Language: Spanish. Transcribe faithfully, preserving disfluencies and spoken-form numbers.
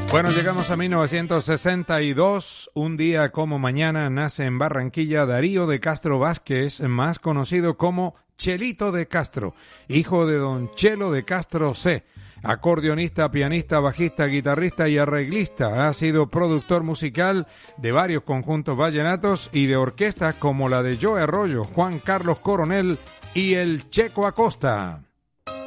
Bueno, llegamos a mil novecientos sesenta y dos. Un día como mañana nace en Barranquilla Darío de Castro Vázquez, más conocido como Chelito de Castro, hijo de don Chelo de Castro C. Acordeonista, pianista, bajista, guitarrista y arreglista. Ha sido productor musical de varios conjuntos vallenatos y de orquestas como la de Joe Arroyo, Juan Carlos Coronel y el Checo Acosta.